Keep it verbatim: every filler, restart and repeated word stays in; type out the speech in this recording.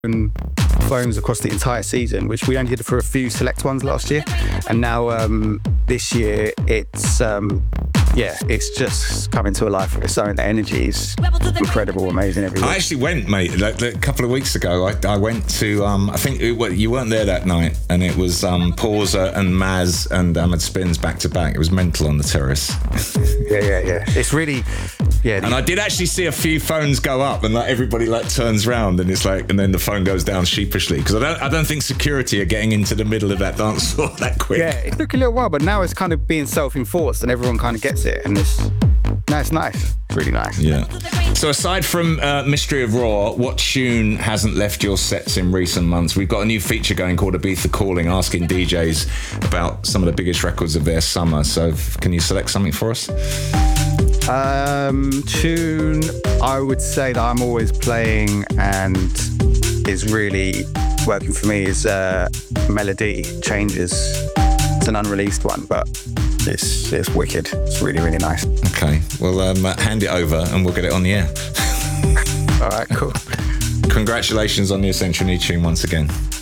phones across the entire season, which we only did for a few select ones last year, and now um, this year it's um, yeah, it's just coming to a life of its own. The energy is incredible, amazing everywhere. I actually went, mate, like, like, a couple of weeks ago. I, I went to, um, I think it, well, you weren't there that night, and it was um, Porza and Maz and Ahmed Spins back to back. It was mental on the terrace. yeah, yeah, yeah. It's really, yeah. And I did actually see a few phones go up, and like everybody like turns round, and it's like, and then the phone goes down sheepishly because I don't, I don't think security are getting into the middle of that dance floor that quick. Yeah, it took a little while, but now it's kind of being self-enforced, and everyone kind of gets it, and it's, no, it's nice. It's really nice. Yeah. So aside from uh, Mystery of Raw, what tune hasn't left your sets in recent months? We've got a new feature going called Ibiza Calling, asking D Js about some of the biggest records of their summer. So f- can you select something for us? Um, tune I would say that I'm always playing and is really working for me is uh, Melody Changes. It's an unreleased one, but it's it's wicked. It's really, really nice. Okay, well, um, hand it over and we'll get it on the air. All right, cool. Congratulations on the Essential New tune once again.